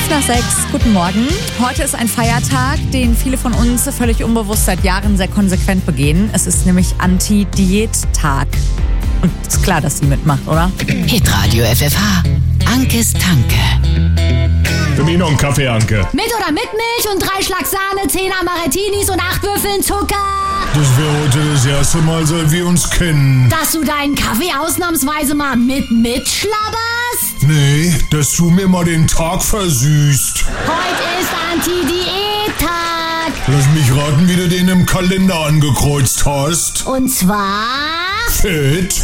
5:05. Guten Morgen. Heute ist ein Feiertag, den viele von uns völlig unbewusst seit Jahren sehr konsequent begehen. Es ist nämlich Anti-Diät-Tag. Und ist klar, dass sie mitmacht, oder? Hitradio FFH. Ankes Tanke. Für mich noch einen Kaffee, Anke. Mit oder mit Milch und 3 Schlag Sahne, 10 Amaretinis und 8 Würfeln Zucker. Das wäre heute das erste Mal, seit wir uns kennen. Dass du deinen Kaffee ausnahmsweise mal mitschlabberst? Nee, dass du mir mal den Tag versüßt. Heute ist Anti-Diät-Tag. Lass mich raten, wie du den im Kalender angekreuzt hast. Und zwar... Fett.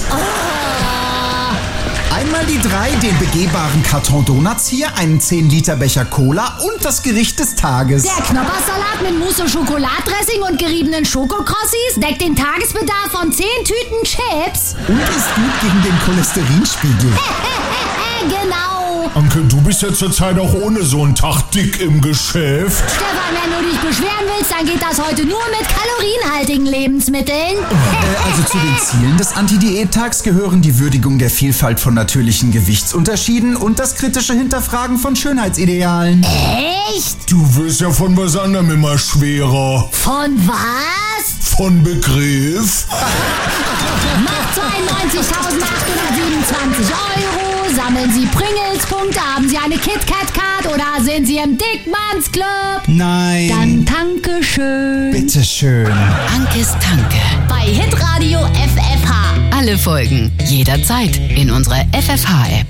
Einmal die 3, den begehbaren Karton Donuts hier, einen 10-Liter-Becher Cola und das Gericht des Tages. Der Knoppersalat mit Mousse Schokoladressing und geriebenen Schokokrossis deckt den Tagesbedarf von 10 Tüten Chips. Und ist gut gegen den Cholesterinspiegel. Genau. Anke, du bist ja zurzeit auch ohne so einen Tag dick im Geschäft. Stefan, wenn du dich beschweren willst, dann geht das heute nur mit kalorienhaltigen Lebensmitteln. Also zu den Zielen des Anti-Diät-Tags gehören die Würdigung der Vielfalt von natürlichen Gewichtsunterschieden und das kritische Hinterfragen von Schönheitsidealen. Echt? Du wirst ja von was anderem immer schwerer. Von was? Von Begriff. Macht 92.827 €. Sammeln Sie Pringles-Punkte, haben Sie eine KitKat-Card oder sind Sie im Dickmanns-Club? Nein. Dann danke schön. Bitteschön. Ankes Tanke. Bei Hitradio FFH. Alle Folgen jederzeit in unserer FFH-App.